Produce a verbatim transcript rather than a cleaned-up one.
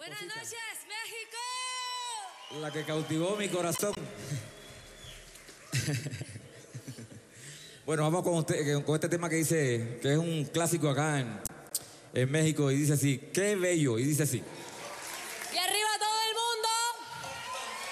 Buenas noches, México. La que cautivó mi corazón. Bueno, vamos con, usted, con este tema que dice, que es un clásico acá en, en México, y dice así: qué bello, y dice así.